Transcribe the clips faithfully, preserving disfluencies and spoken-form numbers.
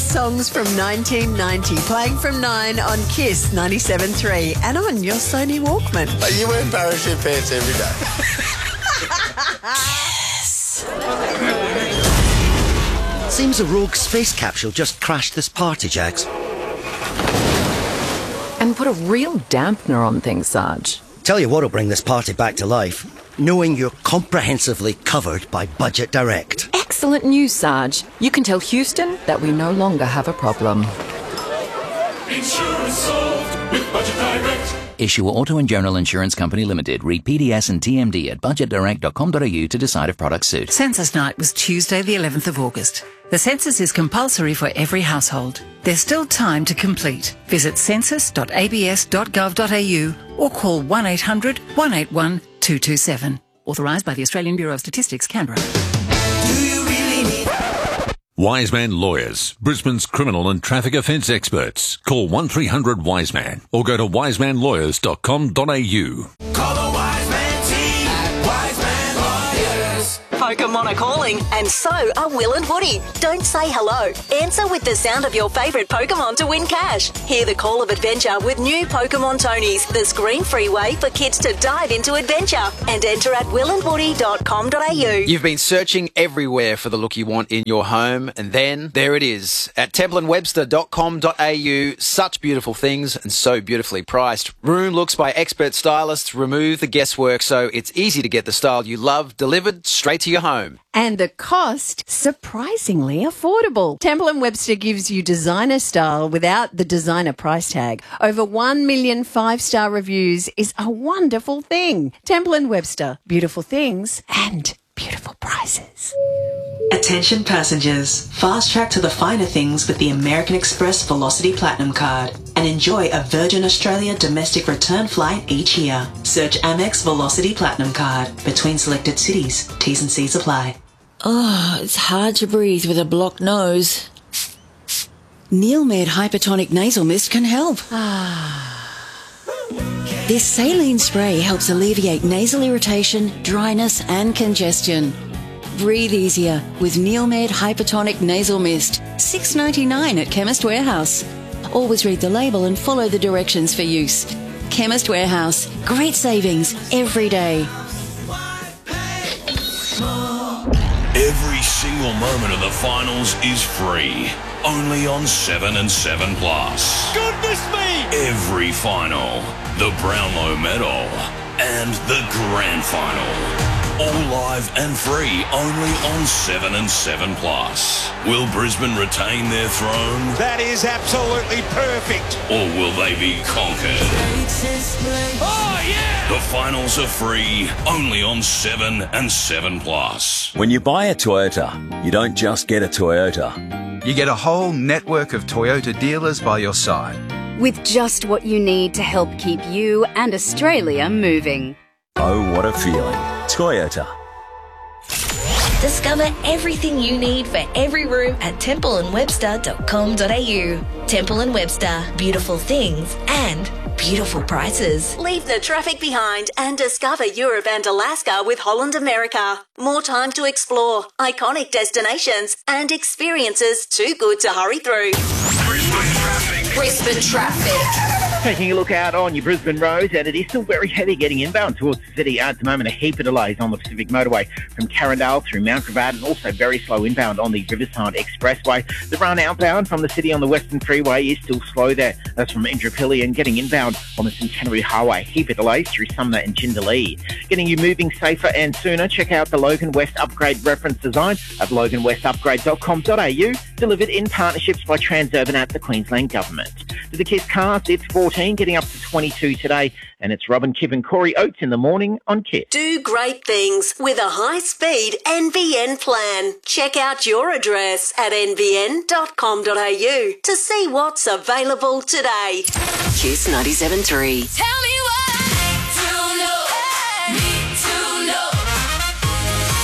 best songs from nineteen ninety, playing from nine on Kiss ninety-seven point three and on your Sony Walkman. Are you wearing parachute pants every day? Yes. Seems a rogue space capsule just crashed this party, Jax. And put a real dampener on things, Sarge. Tell you what'll bring this party back to life. Knowing you're comprehensively covered by Budget Direct. Excellent news, Sarge. You can tell Houston that we no longer have a problem. Insurance solved with Budget Direct. Issue Auto and General Insurance Company Limited. Read P D S and T M D at budget direct dot com dot a u to decide if products suit. Census night was Tuesday the eleventh of August. The census is compulsory for every household. There's still time to complete. Visit census dot a b s dot gov dot a u or call one eight hundred, one eight one, two two seven. Authorised by the Australian Bureau of Statistics, Canberra. Do you really need... Wiseman Lawyers, Brisbane's criminal and traffic offence experts. Call one three hundred Wiseman or go to wiseman lawyers dot com dot a u. Call the Wiseman team at Wiseman Lawyers. Pokemon are calling, and so are Will and Woody. Don't say hello. Answer with the sound of your favourite Pokemon to win cash. Hear the call of adventure with new Pokemon Tonys, the screen-free way for kids to dive into adventure. And enter at will and woody dot com dot a u. You've been searching everywhere for the look you want in your home, and then there it is at temple and webster dot com dot a u. Such beautiful things and so beautifully priced. Room looks by expert stylists remove the guesswork so it's easy to get the style you love delivered straight to your home. And the cost, surprisingly affordable. Temple and Webster gives you designer style without the designer price tag. Over one million five-star reviews is a wonderful thing. Temple and Webster, beautiful things and beautiful prices. Attention passengers, fast track to the finer things with the American Express Velocity Platinum Card and enjoy a Virgin Australia domestic return flight each year. Search Amex Velocity Platinum Card between selected cities. T's and C's apply. Oh, it's hard to breathe with a blocked nose. Neilmed Hypertonic Nasal Mist can help. This saline spray helps alleviate nasal irritation, dryness and congestion. Breathe easier with Neilmed Hypertonic Nasal Mist. six dollars and ninety-nine cents at Chemist Warehouse. Always read the label and follow the directions for use. Chemist Warehouse. Great savings every day. Every single moment of the finals is free. Only on seven and seven Plus. Goodness me! Every final. The Brownlow Medal. And the Grand Final. All live and free only on seven and seven Plus. Will Brisbane retain their throne? That is absolutely perfect. Or will they be conquered? Oh, yeah! The finals are free only on seven and seven Plus. When you buy a Toyota, you don't just get a Toyota. You get a whole network of Toyota dealers by your side. With just what you need to help keep you and Australia moving. Oh, what a feeling. Toyota. Discover everything you need for every room at temple and webster dot com dot a u. Temple and Webster, beautiful things and beautiful prices. Leave the traffic behind and discover Europe and Alaska with Holland America. More time to explore, iconic destinations and experiences too good to hurry through. Brisbane traffic. Brisbane traffic. Taking a look out on your Brisbane roads, and it is still very heavy getting inbound towards the city. At the moment, a heap of delays on the Pacific Motorway from Carindale through Mount Gravatt, and also very slow inbound on the Riverside Expressway. The run outbound from the city on the Western Freeway is still slow there. That's from Indooroopilly, and getting inbound on the Centenary Highway. Heap of delays through Sumner and Jindalee. Getting you moving safer and sooner, check out the Logan West Upgrade reference design at logan west upgrade dot com dot a u, delivered in partnerships by Transurban at the Queensland Government. To the Kiss cast, it's fourteen, getting up to twenty-two today, and it's Robin, Kip and Corey Oates in the morning on Kiss. Do great things with a high-speed N B N plan. Check out your address at n b n dot com dot a u to see what's available today. Kiss ninety-seven point three. Tell me what to know. Need to know.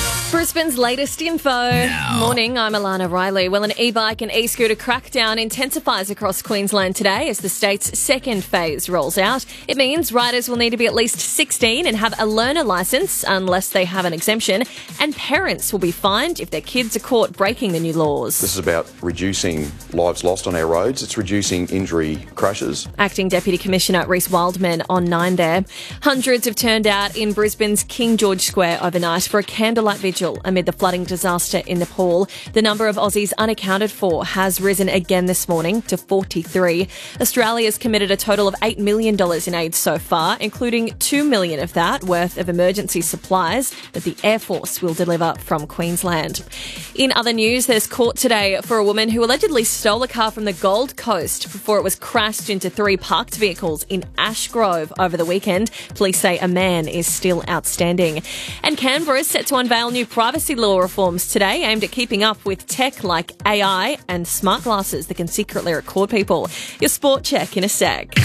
Brisbane's latest info. Now. Morning, I'm Alana Riley. Well, an e-bike and e-scooter crackdown intensifies across Queensland today as the state's second phase rolls out. It means riders will need to be at least sixteen and have a learner licence unless they have an exemption, and parents will be fined if their kids are caught breaking the new laws. This is about reducing lives lost on our roads. It's reducing injury crashes. Acting Deputy Commissioner Reece Wildman on nine there. Hundreds have turned out in Brisbane's King George Square overnight for a candlelight vigil amid the flooding disaster in Nepal. The number of Aussies unaccounted for has risen again this morning to forty-three. Australia's committed a total of eight million dollars in aid so far, including two million dollars of that worth of emergency supplies that the Air Force will deliver from Queensland. In other news, there's court today for a woman who allegedly stole a car from the Gold Coast before it was crashed into three parked vehicles in Ashgrove over the weekend. Police say a man is still outstanding. And Canberra is set to unveil new privacy law reforms today aimed at keeping up with tech like A I and smart glasses that can secretly record people. Your sport check in a sec.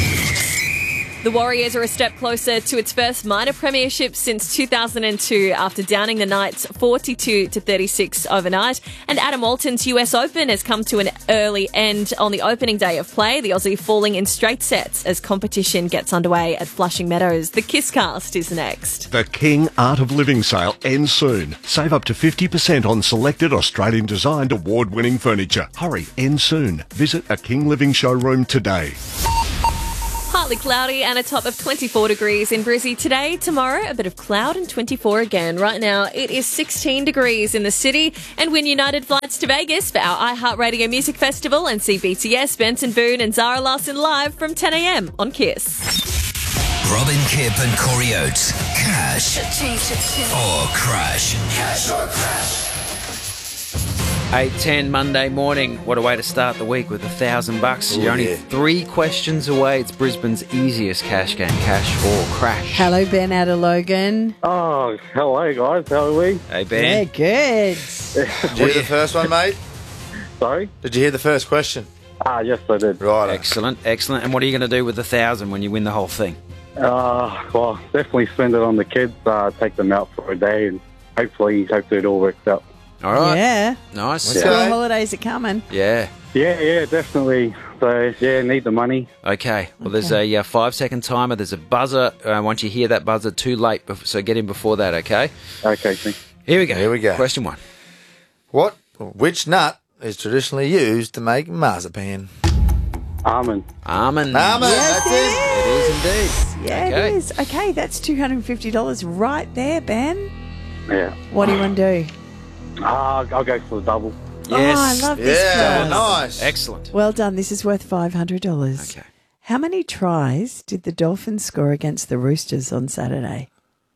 The Warriors are a step closer to its first minor premiership since two thousand two after downing the Knights forty-two to thirty-six overnight. And Adam Walton's U S Open has come to an early end on the opening day of play, the Aussie falling in straight sets as competition gets underway at Flushing Meadows. The Kisscast is next. The King Art of Living sale ends soon. Save up to fifty percent on selected Australian-designed award-winning furniture. Hurry, ends soon. Visit a King Living showroom today. Partly cloudy and a top of twenty-four degrees in Brizzy today. Tomorrow, a bit of cloud and twenty-four again. Right now, it is sixteen degrees in the city. And win United flights to Vegas for our iHeartRadio Music Festival and see B T S, Benson Boone and Zara Larsson live from ten a.m. on Kiss. Robin Kipp and Corey Oates. Cash or crash. Cash or crash. eight ten Monday morning. What a way to start the week with a thousand bucks. You're only yeah. three questions away. It's Brisbane's easiest cash game, cash or crash. Hello, Ben Adalogan. Oh, hello, guys. How are we? Hey, Ben. Yeah, good. Did you hear the first one, mate? Sorry? Did you hear the first question? Ah, yes, I did. Right. Excellent, excellent. And what are you going to do with the thousand when you win the whole thing? Uh, well, definitely spend it on the kids, uh, take them out for a day, and hopefully, hopefully it all works out. All right. Yeah. Nice. School holidays are coming. Yeah. Yeah, yeah, definitely. So, yeah, need the money. Okay. Well, there's a uh, five-second timer. There's a buzzer. Uh, once you hear that buzzer, too late. Bef- so get in before that, okay? Okay, thanks. Here we go. Here we go. Question one. What? Which nut is traditionally used to make marzipan? Almond. Almond. Almond. Yes, That's it it. It is indeed. Yeah, Okay. it is. Okay, that's two hundred fifty dollars right there, Ben. Yeah. What do you want to do? Ah, I'll go for the double. Yes. Oh, I love this Yeah, prize. nice. Excellent. Well done. This is worth five hundred dollars. Okay. How many tries did the Dolphins score against the Roosters on Saturday?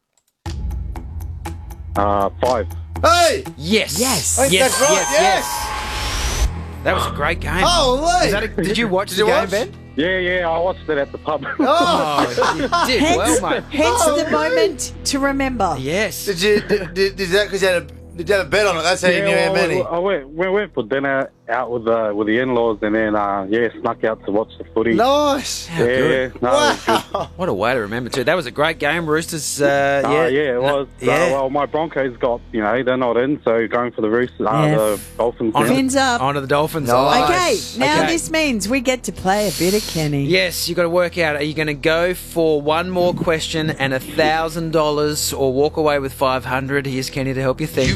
Uh, five. Hey! Yes. Yes. Hey, Yes, that's right, yes, yes. That was a great game. Holy! Is that a, did you watch Did the you game, watch? Ben? Yeah, yeah, I watched it at the pub. Oh, you did well, mate. Hence the moment to remember. Yes. Did you? Did, did, did that because you had a? Did you have a bet on it? That's how you knew how well, many. I went, we went for dinner out with the with the in-laws, and then uh, yeah, snuck out to watch the footy. Nice. Yeah, yeah. No, it was good. Wow. What a way to remember, too. That was a great game. Roosters, uh, Uh, yeah. yeah, it was. Yeah. Uh, well, my Broncos got, you know, they're not in, so going for the Roosters, uh, Yeah. the Dolphins. On in. to, Fins up. on to the Dolphins. Nice. Okay, now Okay. this means we get to play a bit of Kenny. Yes, you've got to work out, are you going to go for one more question and a thousand dollars or walk away with five hundred? Here's Kenny to help you think.